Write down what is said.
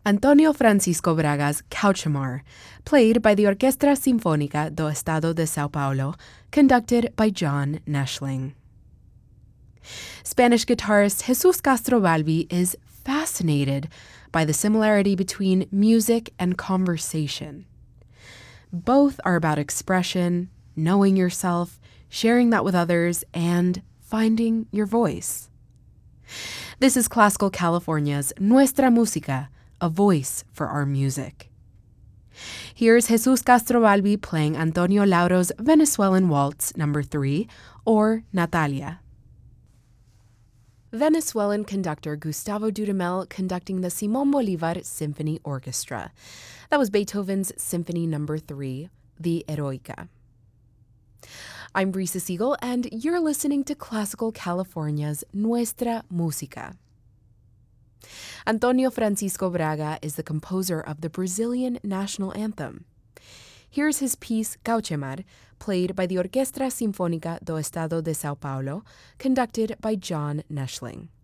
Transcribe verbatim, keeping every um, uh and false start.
Antonio Francisco Braga's Cauchamar, played by the Orquestra Sinfónica do Estado de São Paulo, conducted by John Neschling. Spanish guitarist Jesus Castrovalvi is fascinated by the similarity between music and conversation. Both are about expression, knowing yourself, sharing that with others, and finding your voice. This is Classical California's Nuestra Música, a voice for our music. Here's Jesus Castrovalvi playing Antonio Lauro's Venezuelan Waltz number three, or Natalia. Venezuelan conductor Gustavo Dudamel conducting the Simón Bolívar Symphony Orchestra. That was Beethoven's Symphony number three, the Eroica. I'm Brisa Siegel, and you're listening to Classical California's Nuestra Música. Antonio Francisco Braga is the composer of the Brazilian national anthem. Here's his piece Cauchamar, played by the Orquestra Sinfónica do Estado de São Paulo, conducted by John Neschling.